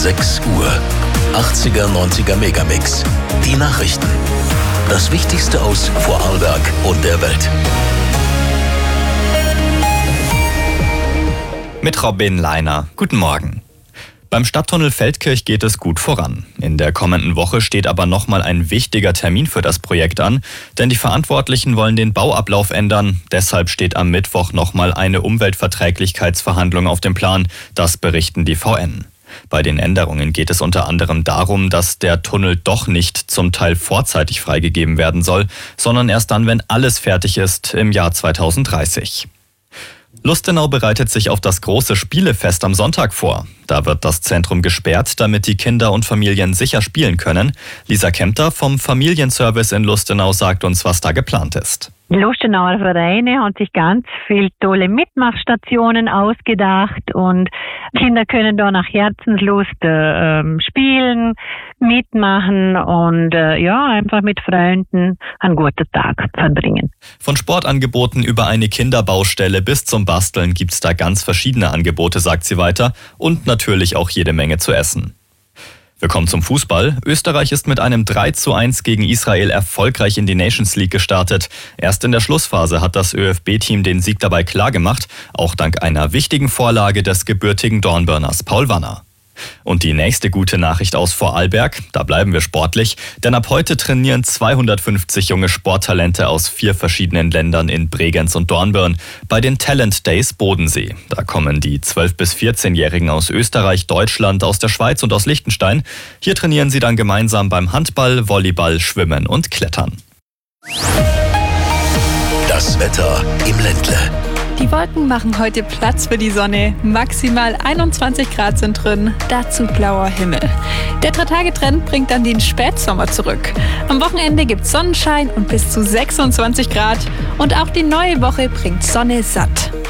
6 Uhr. 80er, 90er Megamix. Die Nachrichten. Das Wichtigste aus Vorarlberg und der Welt. Mit Robin Leiner. Guten Morgen. Beim Stadttunnel Feldkirch geht es gut voran. In der kommenden Woche steht aber nochmal ein wichtiger Termin für das Projekt an, denn die Verantwortlichen wollen den Bauablauf ändern. Deshalb steht am Mittwoch nochmal eine Umweltverträglichkeitsverhandlung auf dem Plan. Das berichten die VN. Bei den Änderungen geht es unter anderem darum, dass der Tunnel doch nicht zum Teil vorzeitig freigegeben werden soll, sondern erst dann, wenn alles fertig ist, im Jahr 2030. Lustenau bereitet sich auf das große Spielefest am Sonntag vor. Da wird das Zentrum gesperrt, damit die Kinder und Familien sicher spielen können. Lisa Kempter vom Familienservice in Lustenau sagt uns, was da geplant ist. Die Lustenauer Vereine haben sich ganz viele tolle Mitmachstationen ausgedacht und Kinder können da nach Herzenslust spielen, mitmachen und einfach mit Freunden einen guten Tag verbringen. Von Sportangeboten über eine Kinderbaustelle bis zum Basteln gibt's da ganz verschiedene Angebote, sagt sie weiter, und natürlich auch jede Menge zu essen. Wir kommen zum Fußball. Österreich ist mit einem 3:1 gegen Israel erfolgreich in die Nations League gestartet. Erst in der Schlussphase hat das ÖFB-Team den Sieg dabei klargemacht, auch dank einer wichtigen Vorlage des gebürtigen Dornbirners Paul Wanner. Und die nächste gute Nachricht aus Vorarlberg, da bleiben wir sportlich, denn ab heute trainieren 250 junge Sporttalente aus 4 verschiedenen Ländern in Bregenz und Dornbirn bei den Talent Days Bodensee. Da kommen die 12- bis 14-Jährigen aus Österreich, Deutschland, aus der Schweiz und aus Liechtenstein. Hier trainieren sie dann gemeinsam beim Handball, Volleyball, Schwimmen und Klettern. Das Wetter im Ländle. Die Wolken machen heute Platz für die Sonne. Maximal 21 Grad sind drin, dazu blauer Himmel. Der 3-Tage-Trend bringt dann den Spätsommer zurück. Am Wochenende gibt's Sonnenschein und bis zu 26 Grad. Und auch die neue Woche bringt Sonne satt.